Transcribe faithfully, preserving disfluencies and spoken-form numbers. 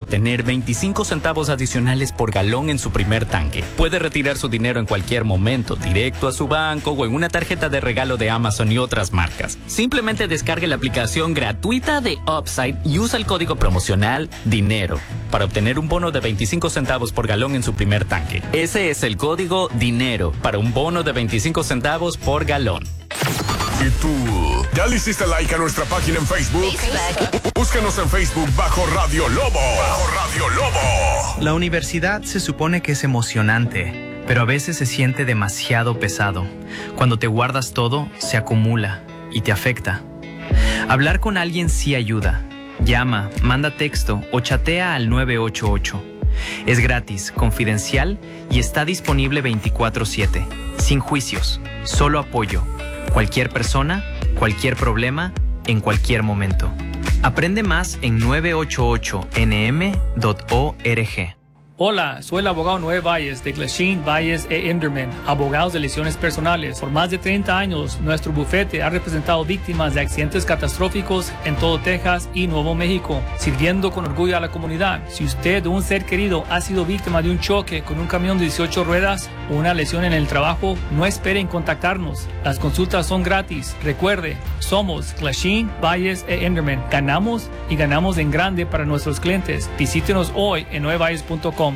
obtener veinticinco centavos adicionales por galón en su primer tanque. Puede retirar su dinero en cualquier momento, directo a su banco o en una tarjeta de regalo de Amazon y otras marcas. Simplemente descargue la aplicación gratuita de Upside y usa el código promocional DINERO para obtener un bono de veinticinco centavos por galón en su primer tanque. Ese es el código DINERO para un bono de veinticinco centavos por galón. ¿Y tú? ¿Ya le hiciste like a nuestra página en Facebook? Facebook. Búscanos en Facebook bajo Radio Lobo. Bajo Radio Lobo. La universidad se supone que es emocionante, pero a veces se siente demasiado pesado. Cuando te guardas todo, se acumula y te afecta. Hablar con alguien sí ayuda. Llama, manda texto o chatea al nueve ocho ocho. Es gratis, confidencial y está disponible veinticuatro siete. Sin juicios, solo apoyo. Cualquier persona, cualquier problema, en cualquier momento. Aprende más en nueve ocho ocho n m punto org. Hola, soy el abogado Noé Valles de Glasheen, Valles e Inderman, abogados de lesiones personales. Por más de treinta años, nuestro bufete ha representado víctimas de accidentes catastróficos en todo Texas y Nuevo México, sirviendo con orgullo a la comunidad. Si usted o un ser querido ha sido víctima de un choque con un camión de dieciocho ruedas o una lesión en el trabajo, no espere en contactarnos. Las consultas son gratis. Recuerde, somos Glasheen, Valles e Inderman. Ganamos y ganamos en grande para nuestros clientes. Visítenos hoy en nueve valles punto com.